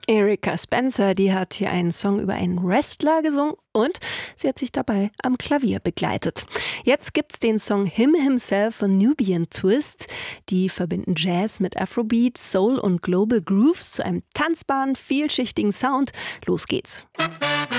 Erika Spencer, die hat hier einen Song über einen Wrestler gesungen und sie hat sich dabei am Klavier begleitet. Jetzt gibt's den Song Him Himself von Nubian Twist. Die verbinden Jazz mit Afrobeat, Soul und Global Grooves zu einem tanzbaren, vielschichtigen Sound. Los geht's.